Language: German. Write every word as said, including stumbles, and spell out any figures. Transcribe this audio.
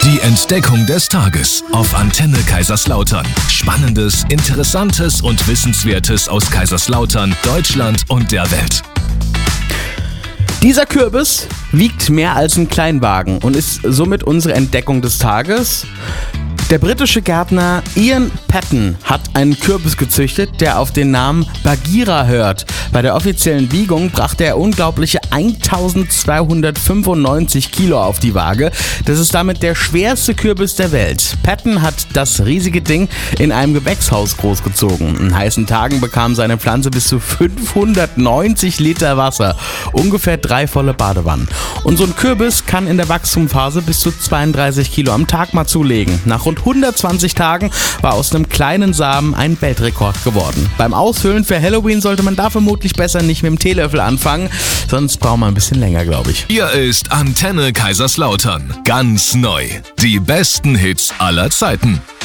Die Entdeckung des Tages auf Antenne Kaiserslautern. Spannendes, Interessantes und Wissenswertes aus Kaiserslautern, Deutschland und der Welt. Dieser Kürbis wiegt mehr als ein Kleinwagen und ist somit unsere Entdeckung des Tages. Der britische Gärtner Ian Patton hat einen Kürbis gezüchtet, der auf den Namen Bagheera hört. Bei der offiziellen Wiegung brachte er unglaubliche eintausendzweihundertfünfundneunzig Kilo auf die Waage. Das ist damit der schwerste Kürbis der Welt. Patton hat das riesige Ding in einem Gewächshaus großgezogen. In heißen Tagen bekam seine Pflanze bis zu fünfhundertneunzig Liter Wasser, ungefähr drei volle Badewannen. Und so ein Kürbis kann in der Wachstumsphase bis zu zweiunddreißig Kilo am Tag mal zulegen. Nach rund hundertzwanzig Tagen war aus einem kleinen Samen ein Weltrekord geworden. Beim Ausfüllen für Halloween sollte man da vermutlich besser nicht mit dem Teelöffel anfangen, sonst braucht man ein bisschen länger, glaube ich. Hier ist Antenne Kaiserslautern. Ganz neu. Die besten Hits aller Zeiten.